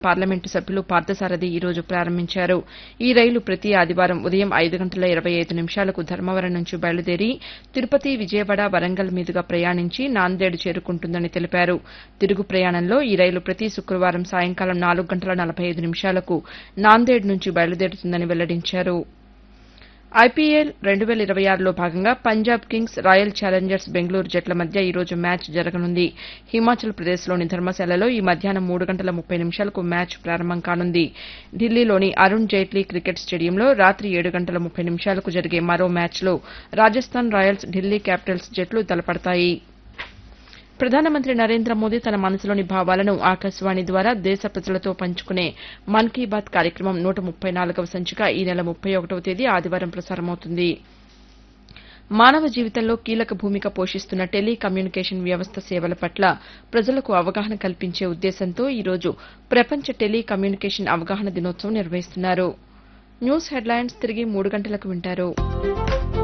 Parliament సభ్యులు పార్థసారథి ఈ రోజు ప్రారంభించారు. ఈ రైలు ప్రతి ఆదివారం ఉదయం 5:25 ధర్మవరం నుంచి బయలుదేరి తిరుపతి, విజయవాడ, వరంగల్ మీదుగా ప్రయాణించి నాందేడ్ చేరుకుంటుందని తెలిపారు. తిరుగు ప్రయాణంలో ఈ రైలు ప్రతి శుక్రవారం సాయంకాలం 4:45 నాందేడ్ నుంచి బయలుదేరుతుందని వెల్లడించారు. ఐపీఎల్ 2026లో భాగంగా Punjab Kings, royal Challengers Bengaluru జట్ల మధ్య ఈ రోజు మ్యాచ్ జరగనుంది. హిమాచల్ ప్రదేశ్లోని ధర్మశాలలో ఈ మధ్యాహ్నం 3:30 మ్యాచ్ ప్రారంభం కానుంది. ఢిల్లీలోని అరుణ్ జైట్లీ క్రికెట్ స్టేడియంలో రాత్రి 7:30 జరిగే మరో మ్యాచ్లో రాజస్థాన్ రాయల్స్, ఢిల్లీ క్యాపిటల్స్ జట్లు తలపడతాయి. ప్రధానమంత్రి నరేంద్ర మోదీ తన మనసులోని భావాలను ఆకాశవాణి ద్వారా దేశ ప్రజలతో పంచుకునే మన్ కీ బాత్ కార్యక్రమం 134వ సంచిక ఈ నెల 31వ తేదీ ఆదివారం ప్రసారమవుతుంది. మానవ జీవితంలో కీలక భూమిక పోషిస్తున్న టెలి కమ్యూనికేషన్ వ్యవస్థ సేవల పట్ల ప్రజలకు అవగాహన కల్పించే ఉద్దేశంతో ఈ రోజు ప్రపంచ టెలి కమ్యూనికేషన్ అవగాహన దినోత్సవం నిర్వహిస్తున్నారు. న్యూస్ హెడ్లైన్స్ తిరిగి 3 గంటలకు వింటారు.